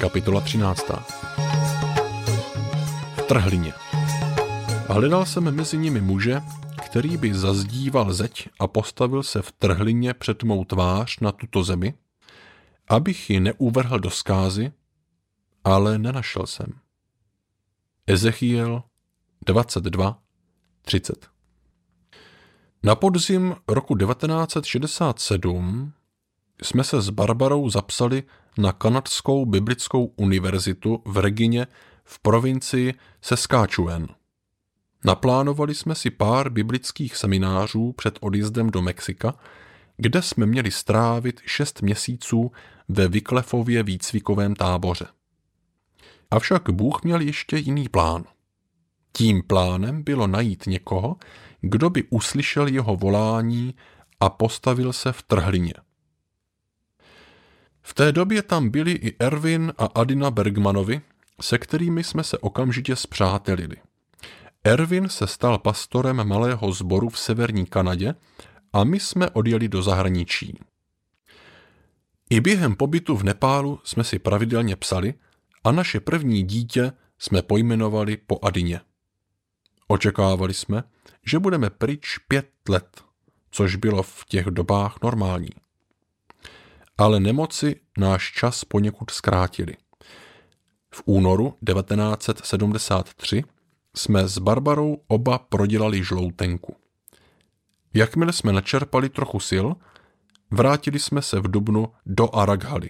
Kapitola 13. V trhlině. Hledal jsem mezi nimi muže, který by zazdíval zeď a postavil se v trhlině před mou tvář na tuto zemi, abych ji neuvrhl do zkázy, ale nenašel jsem. Ezechiel 22:30. Na podzim roku 1967 jsme se s Barbarou zapsali na Kanadskou biblickou univerzitu v Regině v provincii Saskatchewan. Naplánovali jsme si pár biblických seminářů před odjezdem do Mexika, kde jsme měli strávit 6 měsíců ve Wyclifově výcvikovém táboře. Avšak Bůh měl ještě jiný plán. Tím plánem bylo najít někoho, kdo by uslyšel jeho volání a postavil se v trhlině. V té době tam byli i Erwin a Adina Bergmanovi, se kterými jsme se okamžitě spřátelili. Erwin se stal pastorem malého sboru v severní Kanadě a my jsme odjeli do zahraničí. I během pobytu v Nepálu jsme si pravidelně psali a naše první dítě jsme pojmenovali po Adině. Očekávali jsme, že budeme pryč 5 let, což bylo v těch dobách normální. Ale nemoci náš čas poněkud zkrátili. V únoru 1973 jsme s Barbarou oba prodělali žloutenku. Jakmile jsme načerpali trochu sil, vrátili jsme se v dubnu do Araghaly.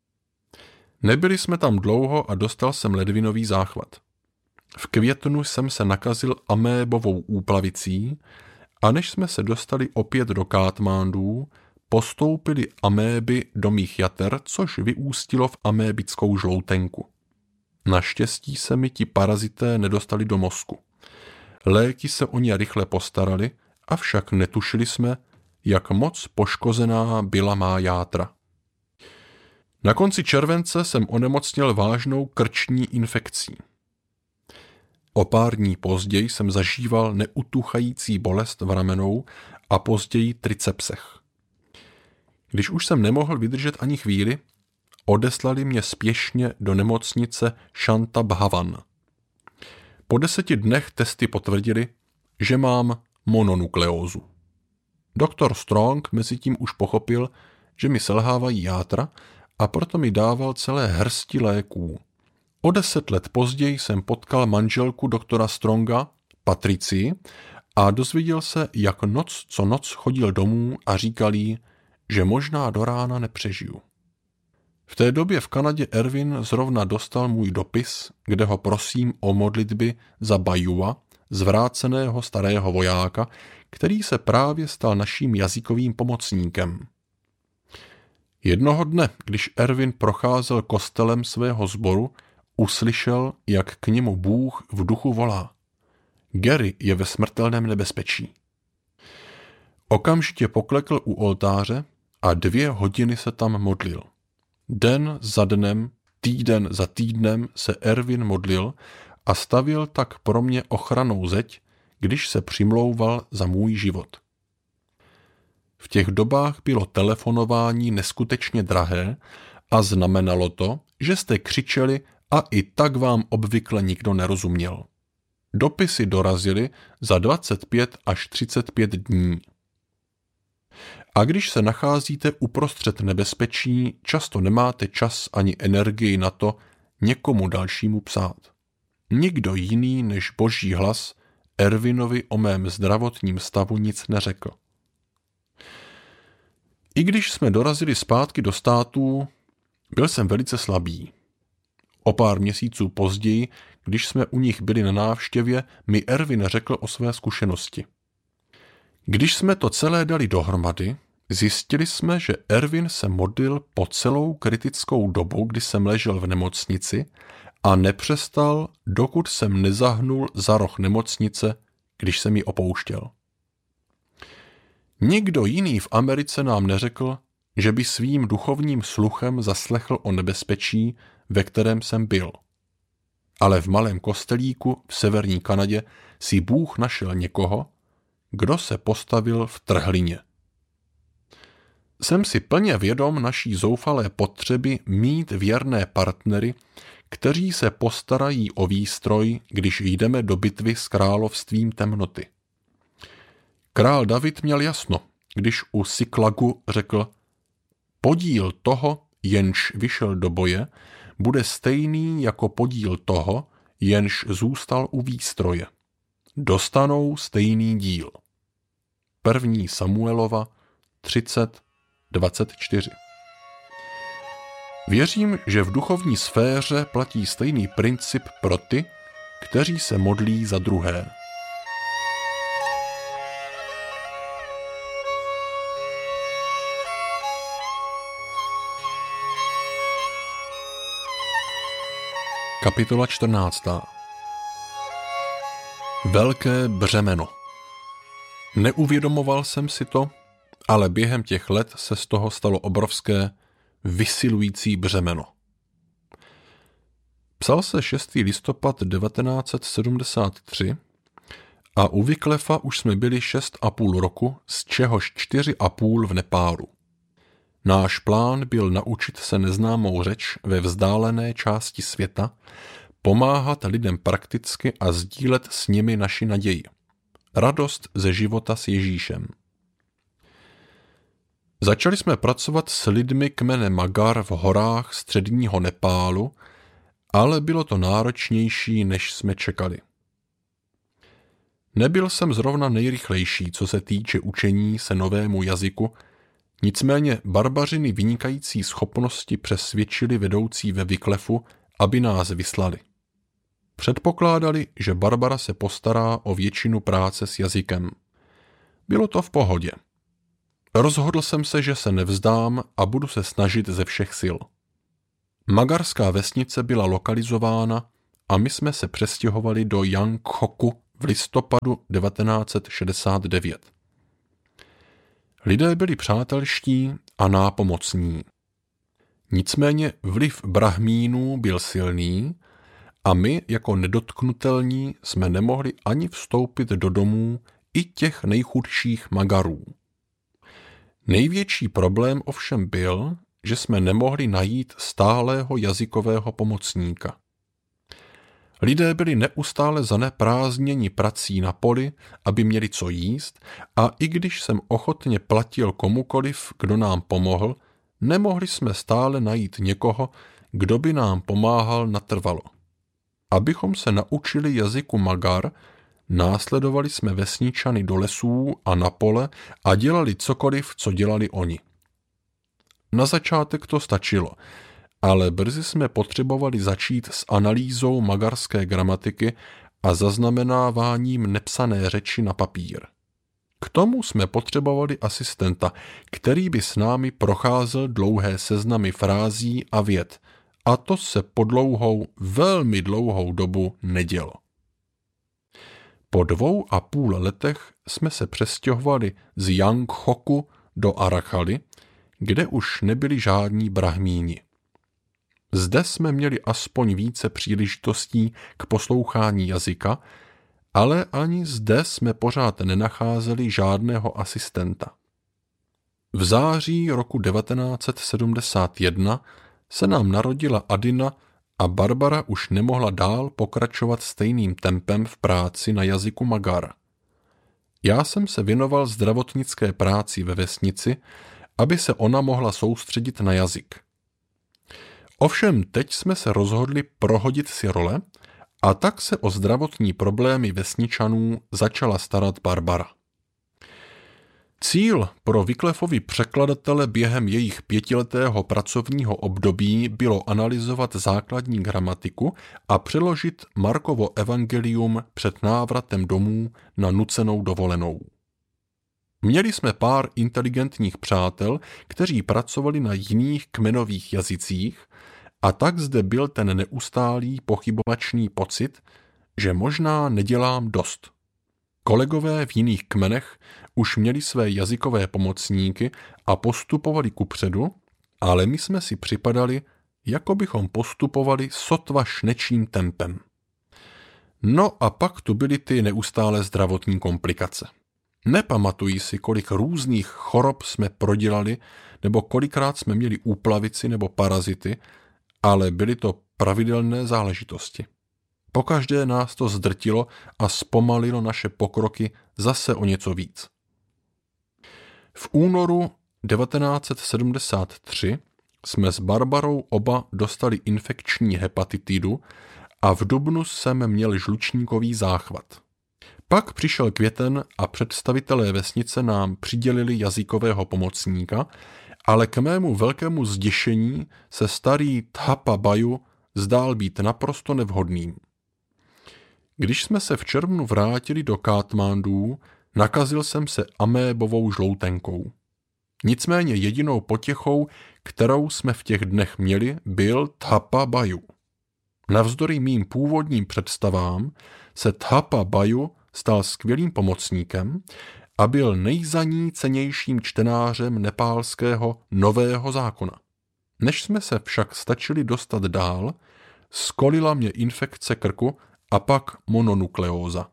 Nebyli jsme tam dlouho a dostal jsem ledvinový záchvat. V květnu jsem se nakazil amébovou úplavicí a než jsme se dostali opět do Katmandú, postoupily améby do mých jater, což vyústilo v amébickou žloutenku. Naštěstí se mi ti parazité nedostali do mozku. Léky se o ně rychle postarali, avšak netušili jsme, jak moc poškozená byla má játra. Na konci července jsem onemocněl vážnou krční infekcí. O pár dní později jsem zažíval neutuchající bolest v ramenou a později tricepsech. Když už jsem nemohl vydržet ani chvíli, odeslali mě spěšně do nemocnice Shanta Bhavan. Po 10 dnech testy potvrdili, že mám mononukleózu. Doktor Strong mezitím už pochopil, že mi selhávají játra a proto mi dával celé hrsti léků. O 10 let později jsem potkal manželku doktora Stronga, Patricii, a dozvěděl se, jak noc co noc chodil domů a říkal jí, že možná do rána nepřežiju. V té době v Kanadě Erwin zrovna dostal můj dopis, kde ho prosím o modlitby za Bajua, zvráceného starého vojáka, který se právě stal naším jazykovým pomocníkem. Jednoho dne, když Erwin procházel kostelem svého sboru, uslyšel, jak k němu Bůh v duchu volá. Gary je ve smrtelném nebezpečí. Okamžitě poklekl u oltáře a 2 hodiny se tam modlil. Den za dnem, týden za týdnem se Erwin modlil a stavěl tak pro mě ochrannou zeď, když se přimlouval za můj život. V těch dobách bylo telefonování neskutečně drahé a znamenalo to, že jste křičeli a i tak vám obvykle nikdo nerozuměl. Dopisy dorazily za 25 až 35 dní. A když se nacházíte uprostřed nebezpečí, často nemáte čas ani energii na to někomu dalšímu psát. Nikdo jiný než Boží hlas Erwinovi o mém zdravotním stavu nic neřekl. I když jsme dorazili zpátky do států, byl jsem velice slabý. O pár měsíců později, když jsme u nich byli na návštěvě, mi Erwin řekl o své zkušenosti. Když jsme to celé dali dohromady, zjistili jsme, že Erwin se modlil po celou kritickou dobu, kdy jsem ležel v nemocnici a nepřestal, dokud jsem nezahnul za roh nemocnice, když jsem ji opouštěl. Nikdo jiný v Americe nám neřekl, že by svým duchovním sluchem zaslechl o nebezpečí, ve kterém jsem byl. Ale v malém kostelíku v severní Kanadě si Bůh našel někoho, kdo se postavil v trhlině. Jsem si plně vědom naší zoufalé potřeby mít věrné partnery, kteří se postarají o výstroj, když jdeme do bitvy s královstvím temnoty. Král David měl jasno, když u Siklagu řekl: podíl toho, jenž vyšel do boje, bude stejný jako podíl toho, jenž zůstal u výstroje. Dostanou stejný díl. 1. Samuelova 30:24. Věřím, že v duchovní sféře platí stejný princip pro ty, kteří se modlí za druhé. Kapitola 14. Velké břemeno. Neuvědomoval jsem si to, ale během těch let se z toho stalo obrovské, vysilující břemeno. Psal se 6. listopad 1973 a u Wyclefa už jsme byli 6,5 roku, z čehož 4,5 v Nepálu. Náš plán byl naučit se neznámou řeč ve vzdálené části světa, pomáhat lidem prakticky a sdílet s nimi naši naději. Radost ze života s Ježíšem. Začali jsme pracovat s lidmi kmene Magar v horách středního Nepálu, ale bylo to náročnější, než jsme čekali. Nebyl jsem zrovna nejrychlejší, co se týče učení se novému jazyku, nicméně barbařiny vynikající schopnosti přesvědčili vedoucí ve Wyclefu, aby nás vyslali. Předpokládali, že Barbara se postará o většinu práce s jazykem. Bylo to v pohodě. Rozhodl jsem se, že se nevzdám a budu se snažit ze všech sil. Magarská vesnice byla lokalizována a my jsme se přestěhovali do Jangchoku v listopadu 1969. Lidé byli přátelští a nápomocní. Nicméně vliv Brahmínů byl silný a my jako nedotknutelní jsme nemohli ani vstoupit do domů i těch nejchudších Magarů. Největší problém ovšem byl, že jsme nemohli najít stálého jazykového pomocníka. Lidé byli neustále zaneprázdněni prací na poli, aby měli co jíst, a i když jsem ochotně platil komukoliv, kdo nám pomohl, nemohli jsme stále najít někoho, kdo by nám pomáhal natrvalo. Abychom se naučili jazyku Magar, následovali jsme vesničany do lesů a na pole a dělali cokoliv, co dělali oni. Na začátek to stačilo, ale brzy jsme potřebovali začít s analýzou magarské gramatiky a zaznamenáváním nepsané řeči na papír. K tomu jsme potřebovali asistenta, který by s námi procházel dlouhé seznamy frází a vět, a to se po dlouhou, velmi dlouhou dobu nedělo. Po 2,5 letech jsme se přestěhovali z Jangchoku do Arachaly, kde už nebyli žádní Brahmíni. Zde jsme měli aspoň více příležitostí k poslouchání jazyka, ale ani zde jsme pořád nenacházeli žádného asistenta. V září roku 1971 se nám narodila Adina a Barbara už nemohla dál pokračovat stejným tempem v práci na jazyku Magar. Já jsem se věnoval zdravotnické práci ve vesnici, aby se ona mohla soustředit na jazyk. Ovšem teď jsme se rozhodli prohodit si role a tak se o zdravotní problémy vesničanů začala starat Barbara. Cíl pro Wyclefovi překladatele během jejich 5letého pracovního období bylo analyzovat základní gramatiku a přeložit Markovo evangelium před návratem domů na nucenou dovolenou. Měli jsme pár inteligentních přátel, kteří pracovali na jiných kmenových jazycích, a tak zde byl ten neustálý pochybovačný pocit, že možná nedělám dost. Kolegové v jiných kmenech už měli své jazykové pomocníky a postupovali kupředu, ale my jsme si připadali, jako bychom postupovali sotva šnečím tempem. No a pak tu byly ty neustálé zdravotní komplikace. Nepamatuji si, kolik různých chorob jsme prodělali, nebo kolikrát jsme měli úplavici nebo parazity, ale byly to pravidelné záležitosti. Pokaždé nás to zdrtilo a zpomalilo naše pokroky zase o něco víc. V únoru 1973 jsme s Barbarou oba dostali infekční hepatitidu a v dubnu jsem měl žlučníkový záchvat. Pak přišel květen a představitelé vesnice nám přidělili jazykového pomocníka, ale k mému velkému zděšení se starý Thapa Baju zdál být naprosto nevhodným. Když jsme se v červnu vrátili do Katmandu, nakazil jsem se amébovou žloutenkou. Nicméně jedinou potěchou, kterou jsme v těch dnech měli, byl Thapa Baju. Navzdory mým původním představám se Thapa Baju stal skvělým pomocníkem a byl nejzanícenějším čtenářem nepálského nového zákona. Než jsme se však stačili dostat dál, skolila mě infekce krku a pak mononukleóza.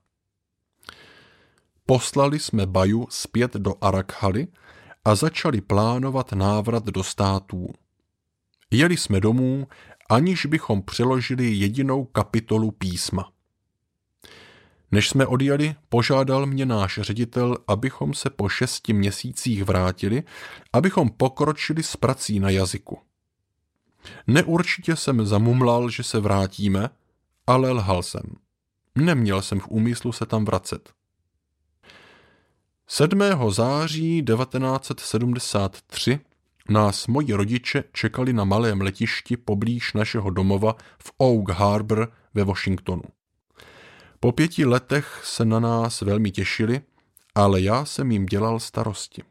Poslali jsme Baju zpět do Arakhaly a začali plánovat návrat do států. Jeli jsme domů, aniž bychom přeložili jedinou kapitolu písma. Než jsme odjeli, požádal mě náš ředitel, abychom se po 6 měsících vrátili, abychom pokročili s prací na jazyku. Neurčitě jsem zamumlal, že se vrátíme, ale lhal jsem. Neměl jsem v úmyslu se tam vracet. 7. září 1973 nás moji rodiče čekali na malém letišti poblíž našeho domova v Oak Harbor ve Washingtonu. Po 5 letech se na nás velmi těšili, ale já jsem jim dělal starosti.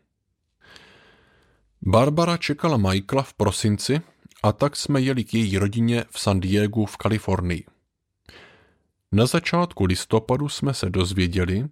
Barbara čekala Michaela v prosinci a tak jsme jeli k její rodině v San Diegu v Kalifornii. Na začátku listopadu jsme se dozvěděli,